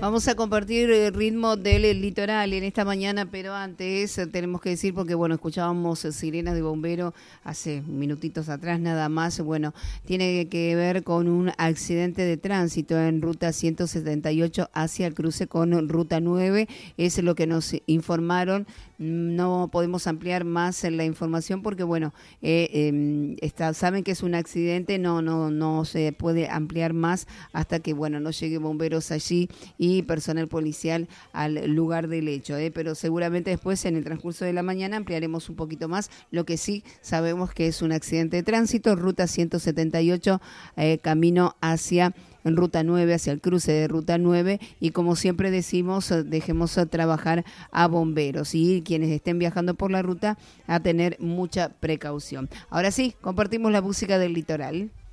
Vamos a compartir el ritmo del litoral en esta mañana, pero antes tenemos que decir, porque bueno, escuchábamos sirenas de bombero hace minutitos atrás nada más, bueno, tiene que ver con un accidente de tránsito en ruta 178 hacia el cruce con ruta 9, es lo que nos informaron. No podemos ampliar más en la información porque bueno, saben que es un accidente, no se puede ampliar más hasta que bueno, no llegue bomberos allí y personal policial al lugar del hecho, pero seguramente después en el transcurso de la mañana ampliaremos un poquito más. Lo que sí sabemos que es un accidente de tránsito, ruta 178, camino hacia en ruta 9, hacia el cruce de ruta 9, y como siempre decimos, dejemos trabajar a bomberos y quienes estén viajando por la ruta a tener mucha precaución. Ahora sí, compartimos la música del litoral.